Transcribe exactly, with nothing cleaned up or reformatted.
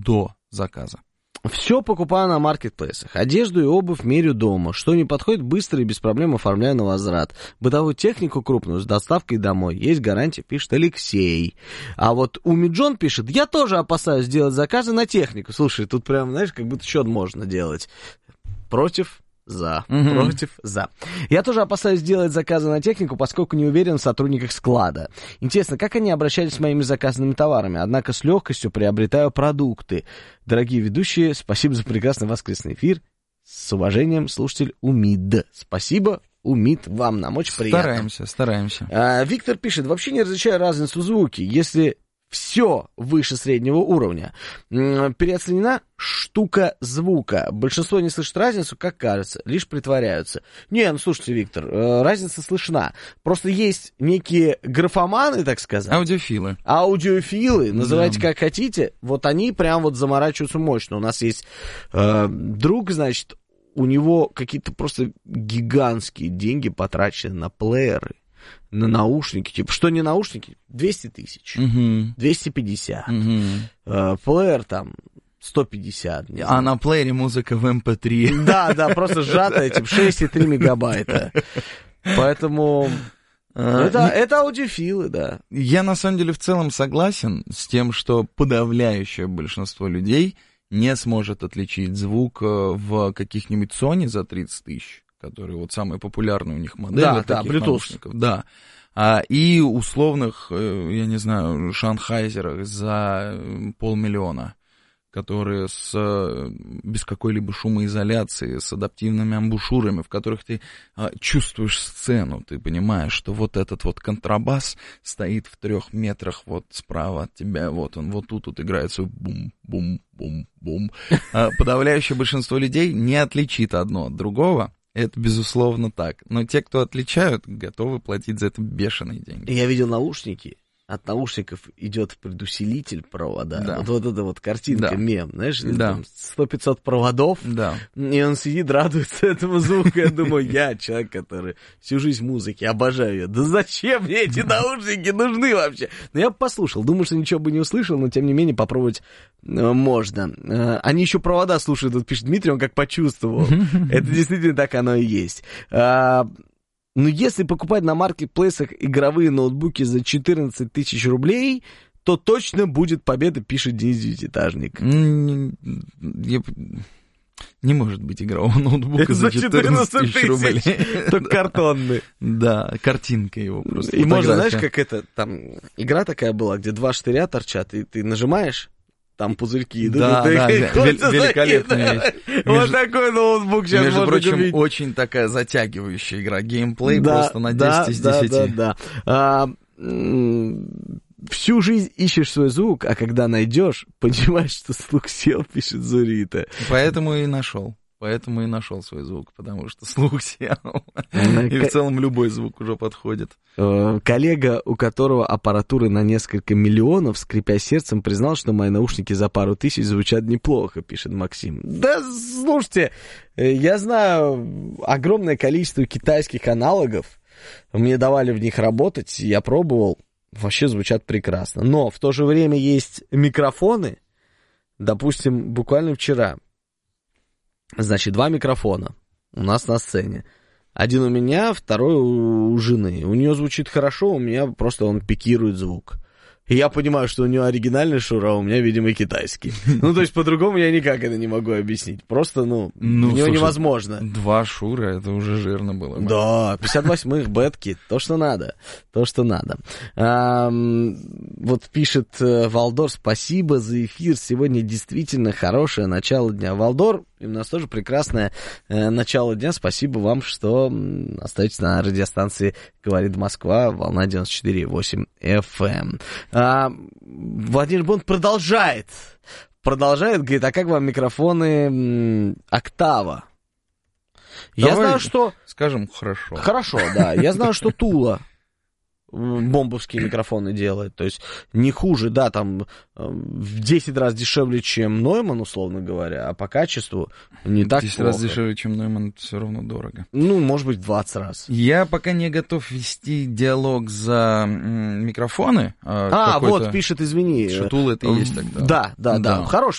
до заказа. Все покупаю на маркетплейсах. Одежду и обувь мерю дома. Что не подходит, быстро и без проблем оформляю на возврат. Бытовую технику крупную с доставкой домой. Есть гарантия, пишет Алексей. А вот Умиджон пишет, я тоже опасаюсь делать заказы на технику. Слушай, тут прям, знаешь, как будто счет можно делать. Против... За. Mm-hmm. Против. За. Я тоже опасаюсь делать заказы на технику, поскольку не уверен в сотрудниках склада. Интересно, как они обращались с моими заказанными товарами? Однако с легкостью приобретаю продукты. Дорогие ведущие, спасибо за прекрасный воскресный эфир. С уважением, слушатель Умид. Спасибо, Умид, вам нам очень приятно. Стараемся, стараемся. А, Виктор пишет, вообще не различаю разницу в звуке, если... Все выше среднего уровня. Переоценена штука звука. Большинство не слышит разницу, как кажется, лишь притворяются. Не, ну слушайте, Виктор, разница слышна. Просто есть некие графоманы, так сказать. Аудиофилы. Аудиофилы, называйте да. как хотите. Вот они прям вот заморачиваются мощно. У нас есть э, друг, значит, у него какие-то просто гигантские деньги потрачены на плееры. На наушники, типа, что не наушники? двести тысяч, uh-huh. двести пятьдесят, uh-huh. э, плеер там сто пятьдесят. А знаю. На плеере музыка в эм пэ три. Да, да, просто сжатая, типа, шесть и три мегабайта. Поэтому это, это аудиофилы, да. Я, на самом деле, в целом согласен с тем, что подавляющее большинство людей не сможет отличить звук в каких-нибудь Sony за тридцать тысяч. Которые вот самые популярные у них модели. Да, да, Bluetooth. Наушников. Да. А, и условных, я не знаю, шанхайзерах за полмиллиона, которые с, без какой-либо шумоизоляции, с адаптивными амбушюрами, в которых ты а, чувствуешь сцену, ты понимаешь, что вот этот вот контрабас стоит в трех метрах вот справа от тебя, вот он, вот тут вот играет свой бум-бум-бум-бум. А, подавляющее большинство людей не отличит одно от другого. Это, безусловно, так. Но те, кто отличают, готовы платить за это бешеные деньги. Я видел наушники. От наушников идет предусилитель провода. Да. Вот, вот эта вот картинка, да. мем, знаешь, да. там сто-пятьсот проводов, да. и он сидит, радуется этому звуку. Я думаю, я человек, который всю жизнь в музыке, обожаю ее. Да зачем мне эти наушники нужны вообще? Но я послушал, думаю, что ничего бы не услышал, но тем не менее попробовать можно. Они еще провода слушают, тут пишет Дмитрий, он как почувствовал. Это действительно так оно и есть. Но если покупать на маркетплейсах игровые ноутбуки за четырнадцать тысяч рублей, то точно будет победа, пишет Денис Девятиэтажник. Не, не, не может быть игрового ноутбука за четырнадцать тысяч рублей. Только картонный. Да, картинка его просто. И можно, знаешь, как это, там, игра такая была, где два штыря торчат, и ты нажимаешь, там пузырьки идут. Да, да, великолепно. Вот такой ноутбук сейчас между можно прочим, купить. Очень такая затягивающая игра. Геймплей да, просто на десять из десяти. Да, да, да. А, всю жизнь ищешь свой звук, а когда найдешь, понимаешь, что слух сел, пишет Зурита. Поэтому и нашел. Поэтому и нашел свой звук, потому что слух сел. И в целом любой звук уже подходит. Коллега, у которого аппаратуры на несколько миллионов, скрипя сердцем, признал, что мои наушники за пару тысяч звучат неплохо, пишет Максим. Да, слушайте, я знаю огромное количество китайских аналогов. Мне давали в них работать, я пробовал, вообще звучат прекрасно. Но в то же время есть микрофоны, допустим, буквально вчера. Значит, два микрофона у нас на сцене. Один у меня, второй у жены. У нее звучит хорошо, у меня просто он пикирует звук. И я понимаю, что у нее оригинальный Шура, а у меня, видимо, китайский. Ну, то есть, по-другому я никак это не могу объяснить. Просто, ну, ну у него невозможно. Два Шура, это уже жирно было. Да, пятьдесят восьмых, бетки, то, что надо. То, что надо. А, вот пишет Валдор, спасибо за эфир. Сегодня действительно хорошее начало дня. Валдор, и у нас тоже прекрасное э, начало дня. Спасибо вам, что остаетесь на радиостанции «Говорит Москва», волна девяносто четыре и восемь эф эм. А, Владимир Бонд продолжает. Продолжает, говорит, а как вам микрофоны м, «Октава»? Давай Я знаю, что... Скажем, хорошо. Хорошо, да. Я знаю, что «Тула» бомбовские микрофоны делает, то есть не хуже, да, там в десять раз дешевле, чем Neumann, условно говоря, а по качеству не так десять плохо. раз дешевле, чем Neumann, все равно дорого. Ну, может быть, двадцать раз. Я пока не готов вести диалог за м, микрофоны. А, вот, пишет, извини. Что Тула это и есть тогда. Да, да, да, да. Хороший